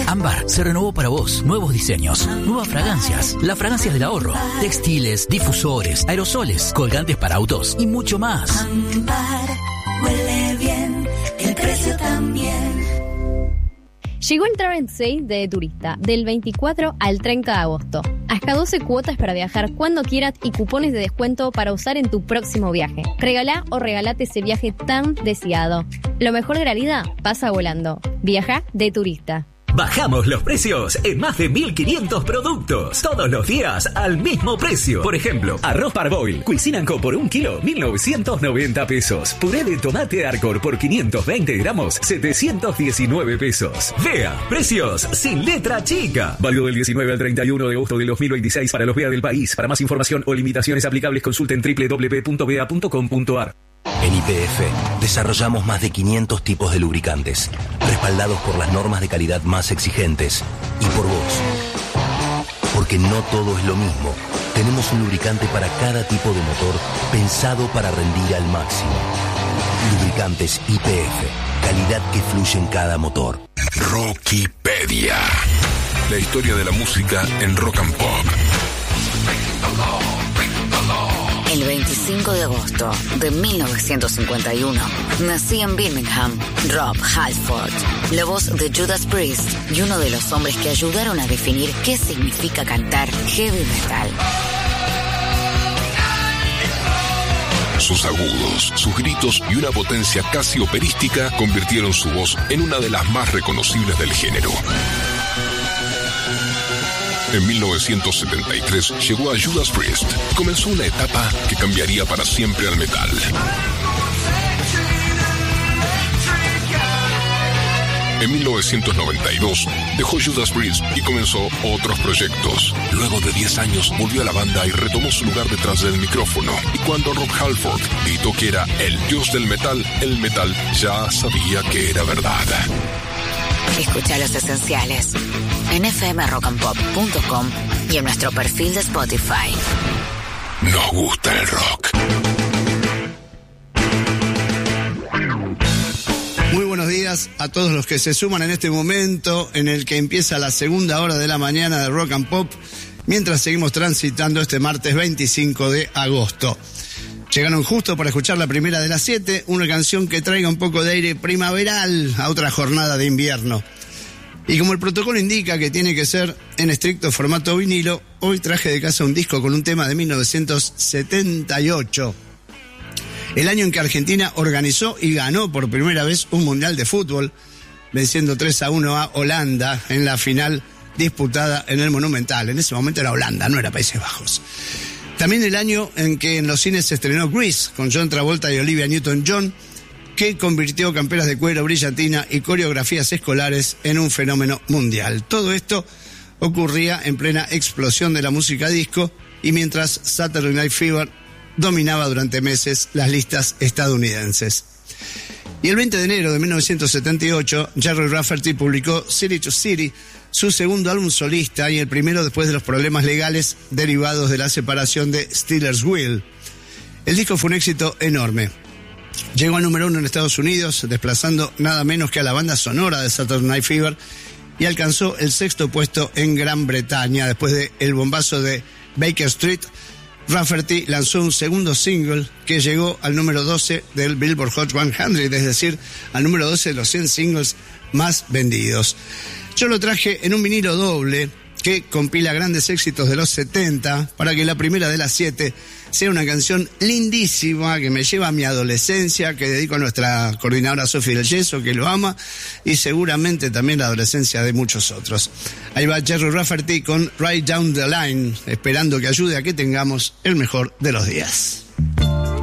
Ámbar se renovó para vos. Nuevos diseños, nuevas fragancias, las fragancias del ahorro, textiles, difusores, aerosoles, colgantes para autos y mucho más. Ámbar huele bien, el precio también. Llegó el Travel Sale de Turista, del 24 al 30 de agosto. Hasta 12 cuotas para viajar cuando quieras y cupones de descuento para usar en tu próximo viaje. Regalá o regalate ese viaje tan deseado. Lo mejor de la vida pasa volando. Viaja de Turista. Bajamos los precios en más de 1.500 productos. Todos los días al mismo precio. Por ejemplo, arroz Parboil, Cuisine & Co por 1 kilo, 1.990 pesos. Puré de tomate Arcor por 520 gramos, 719 pesos. Vea, precios sin letra chica. Válido del 19 al 31 de agosto de 2026 para los VEA del país. Para más información o limitaciones aplicables, consulten www.vea.com.ar. En YPF desarrollamos más de 500 tipos de lubricantes, respaldados por las normas de calidad más exigentes y por vos. Porque no todo es lo mismo. Tenemos un lubricante para cada tipo de motor pensado para rendir al máximo. Lubricantes YPF, calidad que fluye en cada motor. Rockipedia. La historia de la música en rock and pop. El 25 de agosto de 1951 nací en Birmingham Rob Halford, la voz de Judas Priest y uno de los hombres que ayudaron a definir qué significa cantar heavy metal. Sus agudos, sus gritos y una potencia casi operística convirtieron su voz en una de las más reconocibles del género. En 1973 llegó a Judas Priest. Comenzó una etapa que cambiaría para siempre al metal. En 1992 dejó Judas Priest y comenzó otros proyectos. Luego de 10 años volvió a la banda y retomó su lugar detrás del micrófono. Y cuando Rob Halford gritó que era el dios del metal, el metal ya sabía que era verdad. Escucha Los Esenciales en fmrockandpop.com y en nuestro perfil de Spotify. Nos gusta el rock. Muy buenos días a todos los que se suman en este momento en el que empieza la segunda hora de la mañana de Rock and Pop, mientras seguimos transitando este martes 25 de agosto. Llegaron justo para escuchar la primera de las 7, una canción que traiga un poco de aire primaveral a otra jornada de invierno. Y como el protocolo indica que tiene que ser en estricto formato vinilo, hoy traje de casa un disco con un tema de 1978. El año en que Argentina organizó y ganó por primera vez un mundial de fútbol, venciendo 3-1 a Holanda en la final disputada en el Monumental. En ese momento era Holanda, no era Países Bajos. También el año en que en los cines se estrenó Grease, con John Travolta y Olivia Newton-John, que convirtió camperas de cuero, brillantina y coreografías escolares en un fenómeno mundial. Todo esto ocurría en plena explosión de la música disco y mientras Saturday Night Fever dominaba durante meses las listas estadounidenses. Y el 20 de enero de 1978, Jerry Rafferty publicó City to City, su segundo álbum solista y el primero después de los problemas legales derivados de la separación de Steelers Wheel. El disco fue un éxito enorme. Llegó al número 1 en Estados Unidos, desplazando nada menos que a la banda sonora de Saturday Night Fever, y alcanzó el 6º puesto en Gran Bretaña. Después de el bombazo de Baker Street, Rafferty lanzó un segundo single que llegó al número 12 del Billboard Hot 100, es decir, al número 12 de los 100 singles más vendidos. Yo lo traje en un vinilo doble que compila grandes éxitos de los 70 para que la primera de las 7 sea una canción lindísima que me lleva a mi adolescencia, que dedico a nuestra coordinadora Sofía del Yeso, que lo ama, y seguramente también la adolescencia de muchos otros. Ahí va Jerry Rafferty con Right Down the Line, esperando que ayude a que tengamos el mejor de los días.